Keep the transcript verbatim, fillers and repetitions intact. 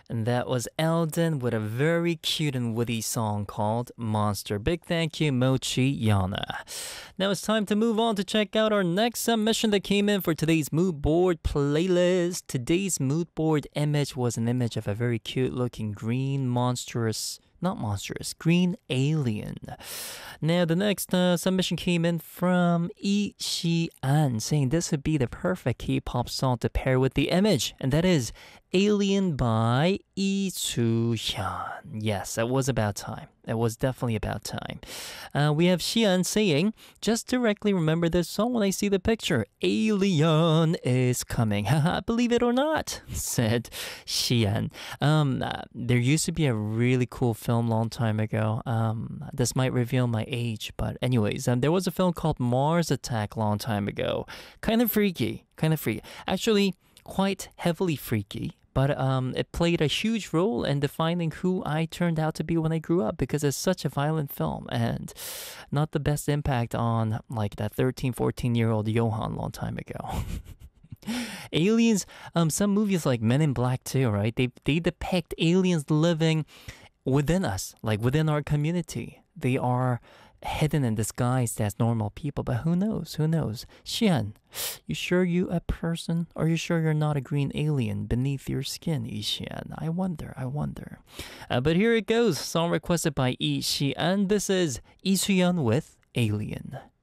And that was Eldon with a very cute and witty song called Monster. Big thank you, Mochi Yana. Now it's time to move on to check out our next submission that came in for today's mood board playlist. Today's mood board image was an image of a very cute looking green monstrous not monstrous, green alien. Now, the next uh, submission came in from Yi Xi-an, saying this would be the perfect K-pop song to pair with the image, and that is Alien by Lee Soo-hyun. Yes, it was about time. It was definitely about time. Uh, we have Xian saying, just directly remember this song when I see the picture. Alien is coming. Haha, believe it or not, said Xian. Um, uh, there used to be a really cool film long time ago. Um, this might reveal my age, but anyways, um, there was a film called Mars Attack long time ago. Kind of freaky, kind of freaky. Actually, quite heavily freaky. But um, it played a huge role in defining who I turned out to be when I grew up because it's such a violent film and not the best impact on like that thirteen, fourteen year old Johan long time ago. Aliens, um, some movies like Men in Black too, right? They, they depict aliens living within us, like within our community. They are hidden and disguised as normal people, but who knows? Who knows? Xian, you sure you a person? Are you sure you're not a green alien beneath your skin, Xian? I wonder, I wonder. Uh, but here it goes. Song requested by Xian. This is Xian with Alien.